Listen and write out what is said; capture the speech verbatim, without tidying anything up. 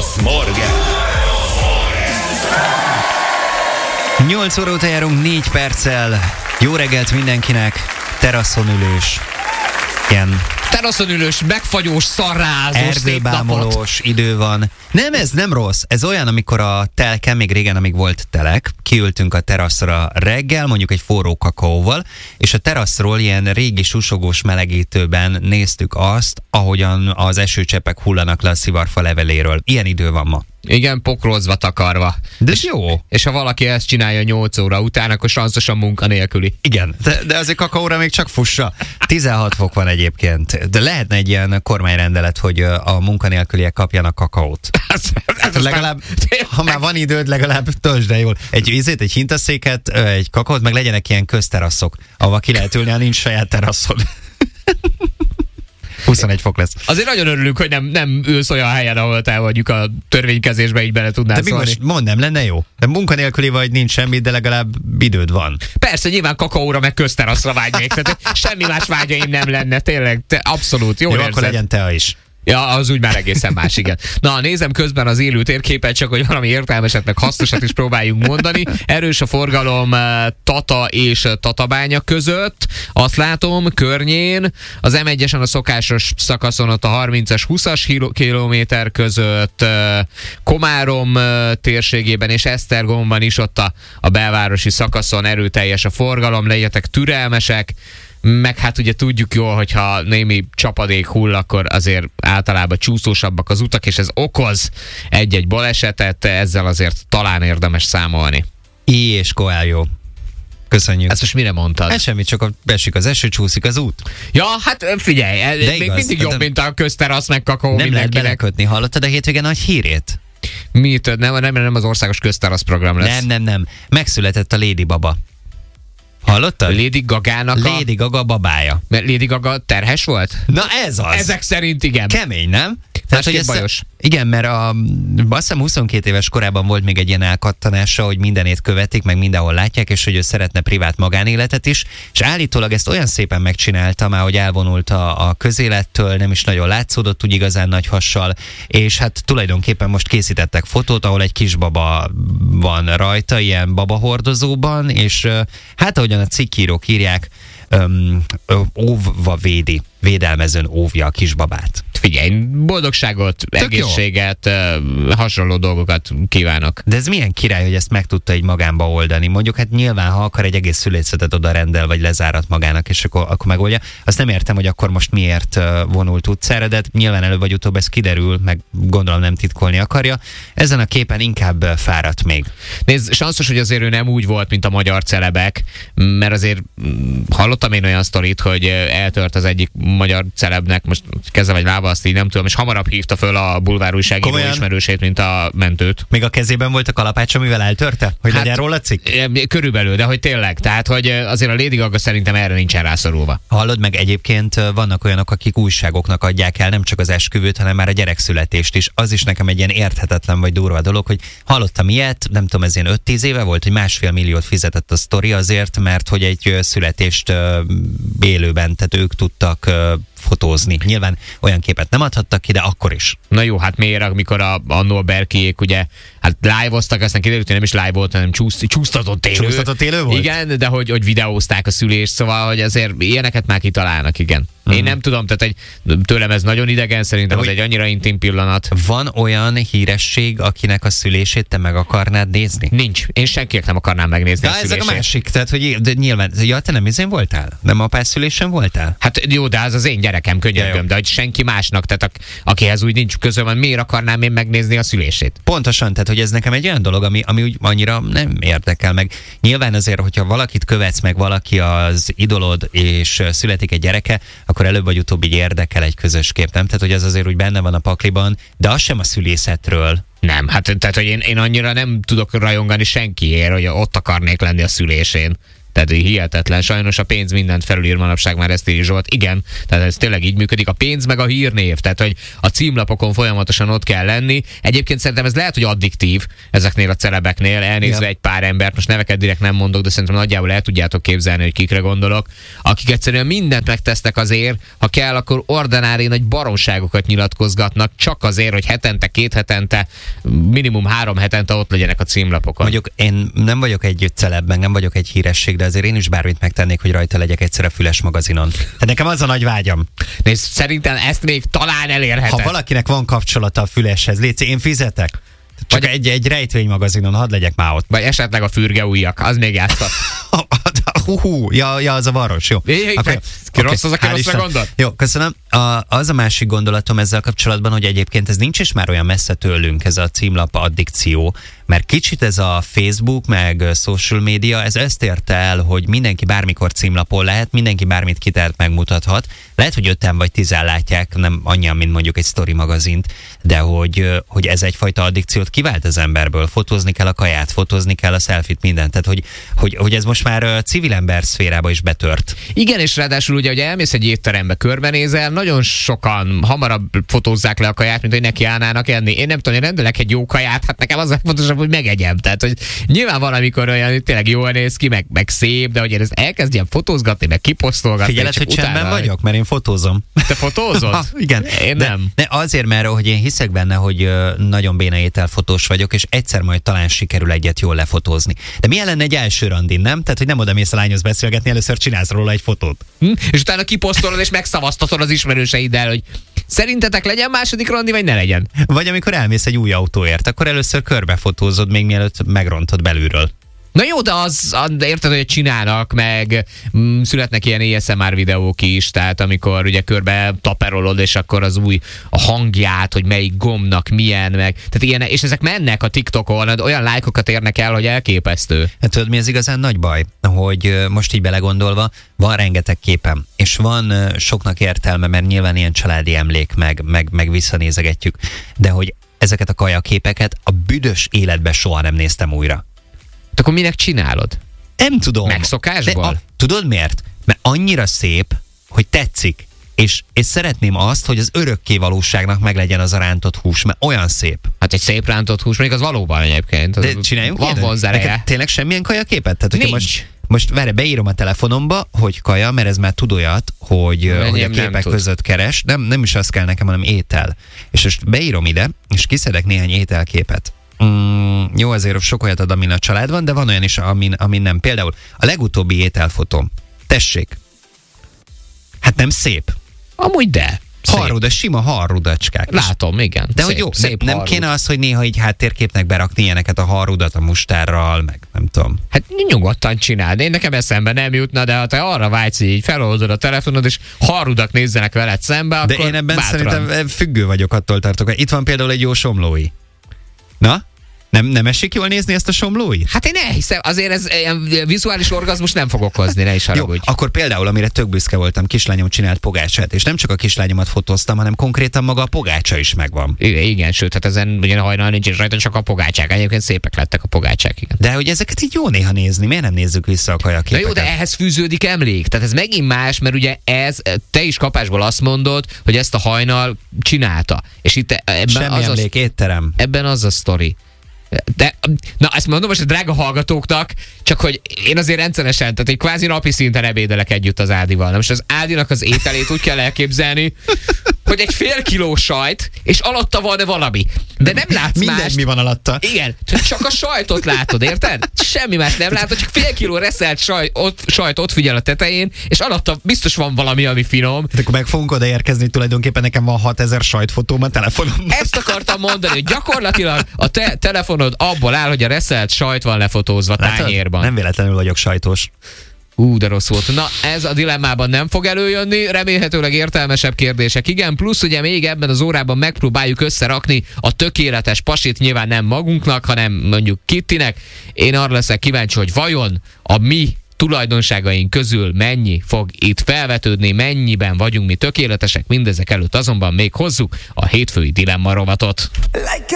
Morgen. nyolc óra óta járunk négy perccel. Jó reggelt mindenkinek. Teraszon ülős. Ilyen teraszon ülős, megfagyós, szarrázós, erdőbámolós idő van. Nem, ez nem rossz. Ez olyan, amikor a telken, még régen, amíg volt telek, kiültünk a teraszra reggel, mondjuk egy forró kakaóval, és a teraszról ilyen régi susogós melegítőben néztük azt, ahogyan az esőcseppek hullanak le a szivarfa leveléről. Ilyen idő van ma. Igen, pokrozva, takarva. De és jó. És ha valaki ezt csinálja nyolc óra után, akkor sanszosan munkanélküli. Igen, de, de azért kakaóra még csak fussa. tizenhat fok van egyébként. De lehetne egy ilyen kormányrendelet, hogy a munkanélküliek kapjanak kakaót. Ez, ez legalább, ha már van időd, legalább töltsd el jól. Egy ízét, egy hintaszéket, egy kakaót, meg legyenek ilyen közteraszok, ahol ki lehet ülni, ha nincs saját teraszod. huszonegy fok lesz. Azért nagyon örülünk, hogy nem, nem ülsz olyan helyen, ahol te mondjuk a törvénykezésbe így bele tudnál de szólni. De mondd, nem lenne jó? De munkanélküli vagy, nincs semmi, de legalább időd van. Persze, nyilván kakaóra meg közteraszra vágynék. Tehát semmi más vágyaim nem lenne, tényleg. Te abszolút, jól jó, érzed. akkor legyen tea is. Ja, az úgy már egészen más, igen. Na, nézem közben az élő térképet, csak hogy valami értelmeset, meg hasznosat is próbáljunk mondani. Erős a forgalom Tata és Tatabánya között. Azt látom, környén. Az em egyesen a szokásos szakaszon ott a harmincas, húszas kilométer között. Komárom térségében és Esztergomban is ott a, a belvárosi szakaszon erőteljes a forgalom. Legyetek türelmesek. Meg hát ugye tudjuk jól, hogyha némi csapadék hull, akkor azért általában csúszósabbak az utak, és ez okoz egy-egy balesetet, ezzel azért talán érdemes számolni. I és Coelho. Köszönjük. Ezt most mire mondtad? Ez semmi, csak esik az eső, csúszik az út. Ja, hát figyelj, ez még igaz, mindig jobb, de mint a közterasz, meg kakaó nem mindenkinek. Nem lehet belekötni, hallottad a hétvégen nagy hírét? Mit? Nem, nem, nem az országos közterasz program lesz. Nem, nem, nem. Megszületett a Lady Baba. Hallottad? Lady Gagának a... Lady Gaga babája. Mert Lady Gaga terhes volt? Na ez az. Ezek szerint igen. Kemény, nem? Tehát, hogy ez bajos. Igen, mert a, azt hiszem huszonkét éves korában volt még egy ilyen elkattanása, hogy mindenét követik, meg mindenhol látják, és hogy ő szeretne privát magánéletet is, és állítólag ezt olyan szépen megcsinálta már, hogy elvonult a, a közélettől, nem is nagyon látszódott úgy igazán nagy hassal, és hát tulajdonképpen most készítettek fotót, ahol egy kisbaba van rajta, ilyen babahordozóban, és hát ahogyan a cikkírók írják, öm, óvva védi, védelmezőn óvja a kisbabát. Figyelj, boldogságot, tök egészséget, jó. Hasonló dolgokat kívánok. De ez milyen király, hogy ezt meg tudta így magánba oldani. Mondjuk hát nyilván, ha akar egy egész szülészetet oda rendel, vagy lezárat magának, és akkor, akkor megoldja. Azt nem értem, hogy akkor most miért vonult utcára, de nyilván előbb vagy utóbb ez kiderül, meg gondolom nem titkolni akarja. Ezen a képen inkább fáradt még. Nézd, sanszos, hogy azért ő nem úgy volt, mint a magyar celebek, mert azért hallottam én olyan sztorit, hogy eltört az egyik magyar celebnek, most keze vagy lába, azt így nem tudom, és hamarabb hívta föl a bulvár újságíró ismerősét, mint a mentőt. Még a kezében volt a kalapács, amivel eltörte? Hogy hát, legyen róla cikk? Körülbelül, de hogy tényleg. Tehát, hogy azért a Lady Gaga szerintem erre nincsen rászorulva. Hallod meg, egyébként vannak olyanok, akik újságoknak adják el nem csak az esküvőt, hanem már a gyerekszületést is. Az is nekem egy ilyen érthetetlen vagy durva dolog, hogy hallottam ilyet, nem tudom, ez ilyen öt-tíz éve volt, hogy másfél milliót fizetett a sztori azért, mert hogy egy születést élőben, tehát ők tudtak fotózni. Nyilván olyan képet nem adhattak ki, de akkor is. Na jó, hát miért, amikor a, annó a Berkiék ugye, hát live-oztak, aztán kiderült, hogy nem is live volt, hanem csúsz, csúsztatott élő. Csúsztatott élő volt? Igen, de hogy, hogy videózták a szülést, szóval, hogy azért ilyeneket már kitalálnak, igen. Mm. Én nem tudom, tehát egy, tőlem ez nagyon idegen, szerintem az egy annyira intim pillanat. Van olyan híresség, akinek a szülését te meg akarnád nézni? Nincs. Én senkinek nem akarnám megnézni de a szülését. De ez a másik, tehát hogy de nyilván, ja, te nem izén voltál? Nem apás szülésen voltál? Hát jó, de az az én gyerekem, könyörgöm, de hogy senki másnak, tehát a, akihez úgy nincs közöm, van, miért akarnám én megnézni a szülését? Pontosan, tehát hogy ez nekem egy olyan dolog, ami, ami úgy annyira nem érdekel meg. Nyilván azért, hogyha valakit követsz meg, valaki az idolod, és születik egy gyereke, akkor előbb vagy utóbb így érdekel egy közös kép, nem? Tehát, hogy ez azért úgy benne van a pakliban, de az sem a szülészetről. Nem, hát tehát, hogy én, én annyira nem tudok rajongani senkiért, hogy ott akarnék lenni a szülésén. Tehát hihetetlen. Sajnos a pénz mindent felülír manapság, már ezt írja Zsolt. Igen, tehát ez tényleg így működik. A pénz meg a hírnév, tehát hogy a címlapokon folyamatosan ott kell lenni. Egyébként szerintem ez lehet, hogy addiktív ezeknél a celebeknél, elnézve ja. egy pár embert, most neveket direkt nem mondok, de szerintem nagyjából el tudjátok képzelni, hogy kikre gondolok, akik egyszerűen mindent megtesznek azért, ha kell, akkor ordinári nagy baromságokat nyilatkozgatnak, csak azért, hogy hetente, két hetente, minimum három hetente ott legyenek a címlapokon. Mondjuk én nem vagyok egy celeb, meg nem vagyok egy híresség, de azért én is bármit megtennék, hogy rajta legyek egyszer a Füles magazinon. Tehát nekem az a nagy vágyam. Nézd, szerintem ezt még talán elérheted. Ha valakinek van kapcsolata a Füleshez, légy, én fizetek. Csak vagy egy, egy rejtvény magazinon, hadd legyek már ott. Vagy esetleg a fürgeújjak, az még játszhat. Hú, ja, ja, az a varros, jó. É, akkor, ki rossz az, aki rosszra gondol? Jó, köszönöm. A, az a másik gondolatom ezzel kapcsolatban, hogy egyébként ez nincs is már olyan messze tőlünk, ez a címlap addikció, mert kicsit ez a Facebook, meg social media, ez ezt érte el, hogy mindenki bármikor címlapon lehet, mindenki bármit kitelt megmutathat. Lehet, hogy öten vagy tizen látják, nem annyian, mint mondjuk egy Story magazint, de hogy, hogy ez egyfajta addikciót kivált az emberből. Fotózni kell a kaját, fotózni kell a selfit, mindent. Tehát, hogy, hogy, hogy ez most már civil ember szférába is betört. Igen, és ráadásul ugye, hogy elmész egy étterembe, körbenézel, nagyon sokan hamarabb fotózzák le a kaját, mint hogy neki állnának enni. Én nem tudom, én rendelek egy jó kaját, hát nekem az a fontosabb, hogy megegyem. Tehát, hogy nyilván van, amikor olyan tényleg jól néz ki, meg, meg szép, de hogy én ezt elkezdjem fotózgatni, meg kiposztolgatni. Figyeled, hogy csendben vagyok, mert én fotózom. Te fotózod? Ha, igen. Én de, nem. De azért, mert hogy én hiszek benne, hogy nagyon béna ételfotós vagyok, és egyszer majd talán sikerül egyet jól lefotózni. De milyen lenne egy első randin, nem? Tehát, hogy nem oda mész a lányhoz beszélgetni, először csinálsz róla egy fotót. Hm? És utána kiposztolod, és megszavaztatod az ismerőseiddel, hogy szerintetek legyen második randi, vagy ne legyen? Vagy amikor elmész egy új autóért, akkor először körbefotózod, még mielőtt megrontod belülről. Na jó, de az, de érted, hogy csinálnak, meg mm, születnek ilyen á es em er videók is, tehát amikor ugye körbe taperolod, és akkor az új a hangját, hogy melyik gombnak milyen, meg, tehát ilyen, és ezek mennek a TikTokon, olyan lájkokat érnek el, hogy elképesztő. Hát tudod, mi az igazán nagy baj? Hogy most így belegondolva, van rengeteg képem, és van soknak értelme, mert nyilván ilyen családi emlék, meg, meg, meg visszanézegetjük, de hogy ezeket a kajaképeket a büdös életben soha nem néztem újra. Akkor minek csinálod? Nem tudom. Megszokásból? A, tudod miért? Mert annyira szép, hogy tetszik. És, és szeretném azt, hogy az örökké valóságnak meglegyen az a rántott hús, mert olyan szép. Hát egy szép rántott hús, még az valóban egyébként. Az de csináljunk van vonzereje. Tényleg semmilyen kajaképet? Tehát, nincs. Most, most várj, beírom a telefonomba, hogy kaja, mert ez már tud olyat, hogy, hogy a képek között keres. Nem, nem is az kell nekem, hanem étel. És most beírom ide, és kiszedek néhány ételképet. Mm, jó, azért sok olyat ad, amin a család van, de van olyan is, amin, amin nem. Például a legutóbbi ételfotóm. Tessék. Hát nem szép. Amúgy de. Harruda, sima harrudacskák. Látom, igen. De szép, hogy jó, szép nem harrud. Kéne az, hogy néha így háttérképnek berakni ilyeneket a harrudat a mustárral, meg nem tudom. Hát nyugodtan csináld. Én nekem eszembe nem jutna, de ha te arra vágysz, hogy így feloldod a telefonod, és harrudak nézzenek veled szembe, de akkor én ebben bátran. Szerintem függő vagyok, attól tartok. Itt van például egy jó somlói. Na? Nem, nem esik jól nézni ezt a somlóit? Hát én elhiszem, azért ez ilyen vizuális orgazmus nem fog okozni, ne is haragudj. Jó, akkor például, amire tök büszke voltam, kislányom csinált pogácsát, és nem csak a kislányomat fotóztam, hanem konkrétan maga a pogácsa is megvan. Igen, igen, sőt, hát ezen ugye hajnal nincs is rajta, csak a pogácsák. Egyébként szépek lettek a pogácsák, igen. De hogy ezeket így jó néha nézni, miért nem nézzük vissza a kajaképeket? Na jó, de ehhez fűződik emlék. Tehát ez megint más, mert ugye ez, te is kapásból azt mondod, hogy ezt a hajnal csinálta. És itt ebben semmi az emlék, a, étterem. Ebben az a sztori. De, na ezt mondom most a drága hallgatóknak, csak hogy én azért rendszeresen, tehát egy kvázi napi szinten ebédelek együtt az Ádival. Na most az Ádinak az ételét úgy kell elképzelni, hogy egy fél kiló sajt, és alatta van valami. De nem látsz Minden, mást. mi van alatta. Igen, csak a sajtot látod, érted? Semmi más nem látod, csak fél kiló reszelt sajt ott, sajt ott figyel a tetején, és alatta biztos van valami, ami finom. De akkor meg fogunk odaérkezni, tulajdonképpen nekem van hatezer sajtfotóm a telefonomban. Ezt akartam mondani, hogy gyakorlatilag a te telefonod abból áll, hogy a reszelt sajt van lefotózva tányérban. Nem véletlenül vagyok sajtos. Ú, de rossz volt. Na, ez a dilemmában nem fog előjönni, remélhetőleg értelmesebb kérdések. Igen, plusz ugye még ebben az órában megpróbáljuk összerakni a tökéletes pasit, nyilván nem magunknak, hanem mondjuk Kittinek. Én arra leszek kíváncsi, hogy vajon a mi tulajdonságaink közül mennyi fog itt felvetődni, mennyiben vagyunk mi tökéletesek, mindezek előtt azonban még hozzuk a hétfői dilemma rovatot.